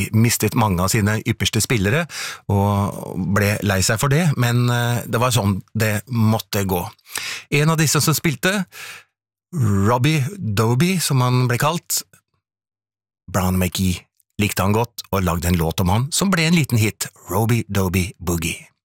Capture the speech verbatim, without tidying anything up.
mistet mange av sine ypperste spillere, og ble lei seg for det, men det var sånn det måtte gå. En av disse som spilte, Robbie Dobie, som han ble kalt, Brown McGee, likte han godt og lagde en låt om han, som ble en liten hit, Robbie Dobie Boogie.